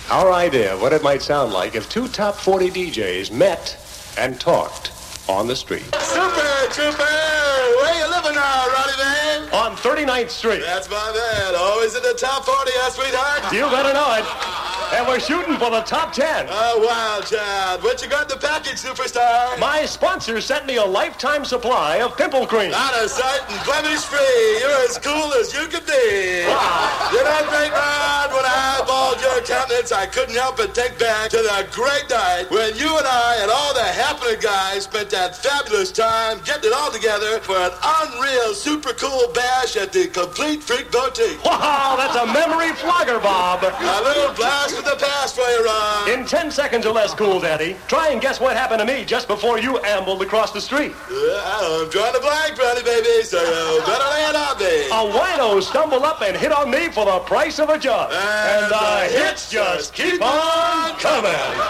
our idea of what it might sound like if two top 40 DJs met and talked on the street. Super Trooper! Where you living now, Roddy man? On 39th Street. That's my man. Always in the top 40, sweetheart? You better know it. And we're shooting for the top 10. Oh, wow, child. What you got in the package, superstar? My sponsor sent me a lifetime supply of pimple cream. Out of sight and blemish-free. You're as cool as you could be. Wow. You know, great Rod, when I eyeballed your countenance, I couldn't help but think back to the great night when you and I and all the happening guys spent that fabulous time getting it all together for an unreal, super cool bash at the Complete Freak Boutique. Wow, that's a memory flogger, Bob. A little blast from the past for you, Ron. In 10 seconds or less, Cool Daddy, try and guess what happened to me just before you ambled across the street. I'm drawing a blank, Brownie baby, so you better lay it on me. A wino stumbled up and hit on me for the price of a jug. And the hits just keep on coming.